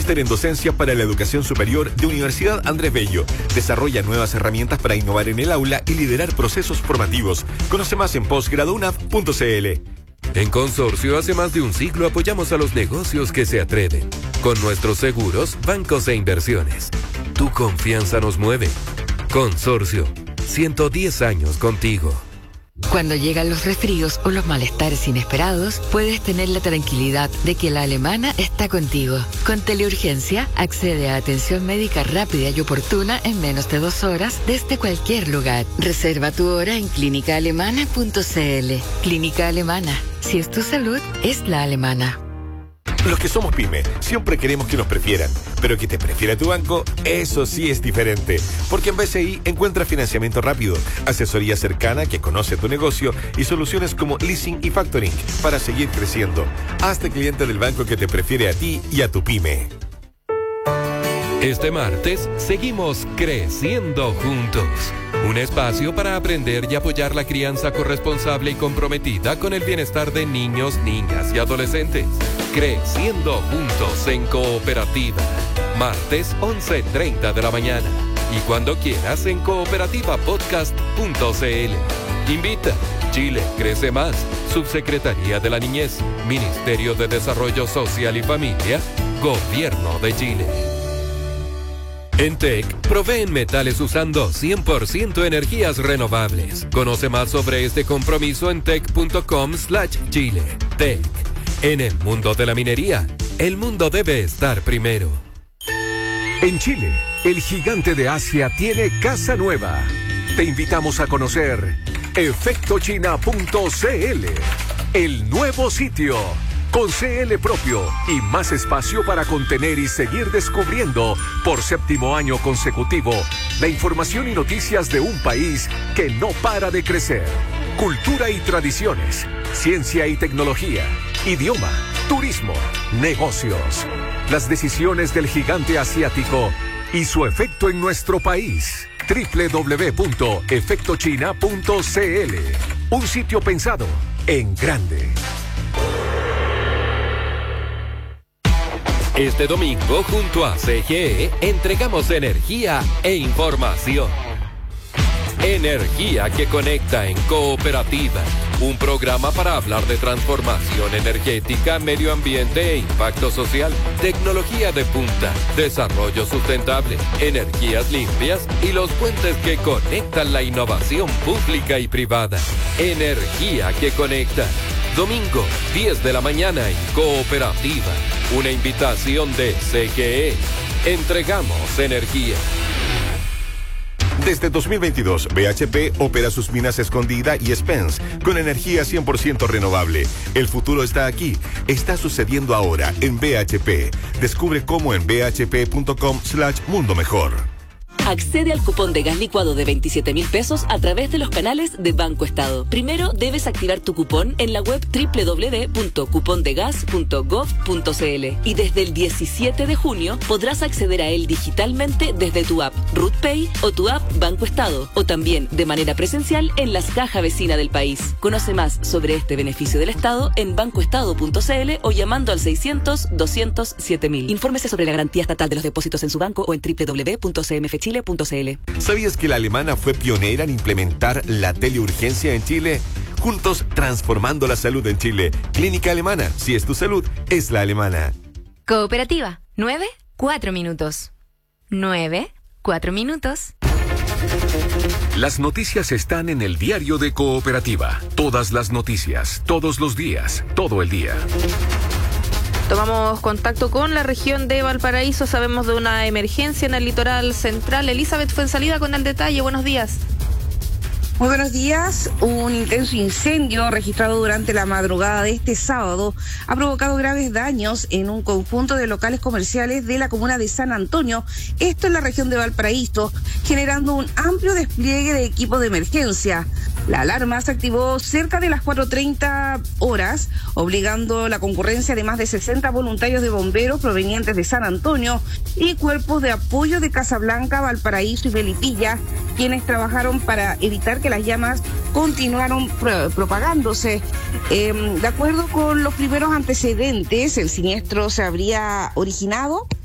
Magíster en Docencia para la Educación Superior de Universidad Andrés Bello. Desarrolla nuevas herramientas para innovar en el aula y liderar procesos formativos. Conoce más en postgradounap.cl. En Consorcio, hace más de un siglo apoyamos a los negocios que se atreven. Con nuestros seguros, bancos e inversiones. Tu confianza nos mueve. Consorcio, 110 años contigo. Cuando llegan los resfríos o los malestares inesperados, puedes tener la tranquilidad de que la Alemana está contigo. Con Teleurgencia, accede a atención médica rápida y oportuna en menos de 2 horas desde cualquier lugar. Reserva tu hora en clínicaalemana.cl. Clínica Alemana. Si es tu salud, es la alemana. Los que somos pyme siempre queremos que nos prefieran, pero que te prefiera tu banco, eso sí es diferente. Porque en BCI encuentras financiamiento rápido, asesoría cercana que conoce tu negocio y soluciones como leasing y factoring para seguir creciendo. Hazte cliente del banco que te prefiere a ti y a tu pyme. Este martes seguimos creciendo juntos. Un espacio para aprender y apoyar la crianza corresponsable y comprometida con el bienestar de niños, niñas y adolescentes. Creciendo juntos en cooperativa. Martes 11:30 de la mañana. Y cuando quieras en cooperativapodcast.cl. Invita. Chile crece más. Subsecretaría de la Niñez. Ministerio de Desarrollo Social y Familia. Gobierno de Chile. En TEC, proveen metales usando 100% energías renovables. Conoce más sobre este compromiso en tec.com/Chile. TEC. En el mundo de la minería, el mundo debe estar primero. En Chile, el gigante de Asia tiene casa nueva. Te invitamos a conocer efectochina.cl, el nuevo sitio. Con CL propio y más espacio para contener y seguir descubriendo por 7º año consecutivo la información y noticias de un país que no para de crecer. Cultura y tradiciones, ciencia y tecnología, idioma, turismo, negocios. Las decisiones del gigante asiático y su efecto en nuestro país. www.efectochina.cl. Un sitio pensado en grande. Este domingo, junto a CGE, entregamos energía e información. Energía que conecta en Cooperativa. Un programa para hablar de transformación energética, medio ambiente e impacto social, tecnología de punta, desarrollo sustentable, energías limpias y los puentes que conectan la innovación pública y privada. Energía que conecta. Domingo, 10 de la mañana en Cooperativa. Una invitación de CGE. Entregamos energía. Desde 2022, BHP opera sus minas Escondida y Spence con energía 100% renovable. El futuro está aquí. Está sucediendo ahora en BHP. Descubre cómo en bhp.com/mundo mejor. Accede al cupón de gas licuado de 27.000 pesos a través de los canales de Banco Estado. Primero debes activar tu cupón en la web www.cupondegas.gov.cl y desde el 17 de junio podrás acceder a él digitalmente desde tu app RutPay o tu app Banco Estado o también de manera presencial en las cajas vecinas del país. Conoce más sobre este beneficio del Estado en bancoestado.cl o llamando al 600-200-7000. Infórmese sobre la garantía estatal de los depósitos en su banco o en www.cmfchile.cl. ¿Sabías que la alemana fue pionera en implementar la teleurgencia en Chile? Juntos transformando la salud en Chile. Clínica Alemana. Si es tu salud, es la alemana. Cooperativa. 9-4 minutos. 9-4 minutos. Las noticias están en el diario de Cooperativa. Todas las noticias, todos los días, todo el día. Tomamos contacto con la región de Valparaíso. Sabemos de una emergencia en el litoral central. Elizabeth Fuenzalida con el detalle. Buenos días. Muy buenos días. Un intenso incendio registrado durante la madrugada de este sábado ha provocado graves daños en un conjunto de locales comerciales de la comuna de San Antonio, esto en la región de Valparaíso, generando un amplio despliegue de equipos de emergencia. La alarma se activó cerca de las 4:30 horas, obligando la concurrencia de más de 60 voluntarios de bomberos provenientes de San Antonio y cuerpos de apoyo de Casablanca, Valparaíso y Melipilla, quienes trabajaron para evitar que las llamas continuaron propagándose. De acuerdo con los primeros antecedentes, el siniestro se habría originado